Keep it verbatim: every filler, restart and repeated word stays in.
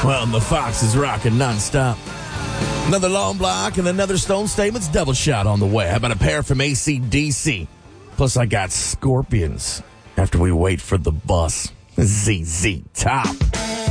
Well, the Fox is rocking nonstop. Another long block and another Stone Statements double shot on the way. How about a pair from A C D C? Plus, I got Scorpions after we wait for the bus. Z Z Top.